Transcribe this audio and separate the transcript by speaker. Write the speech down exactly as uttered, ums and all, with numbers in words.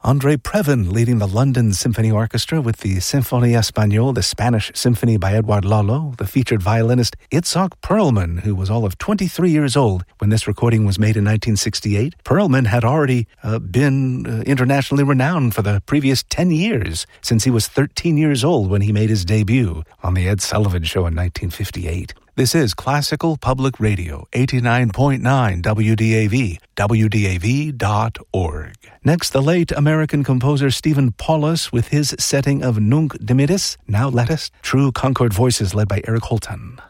Speaker 1: André Previn leading the London Symphony Orchestra with the Sinfonia Española, the Spanish Symphony by Eduard Lalo, the featured violinist Itzhak Perlman, who was all of twenty-three years old when this recording was made in nineteen sixty-eight. Perlman had already uh, been uh, internationally renowned for the previous ten years, since he was thirteen years old when he made his debut on The Ed Sullivan Show in nineteen fifty-eight. This is Classical Public Radio, eighty-nine point nine W D A V, W D A V dot org. Next, the late American composer Stephen Paulus with his setting of Nunc Dimittis, Now Let Us, True Concord Voices led by Eric Holton.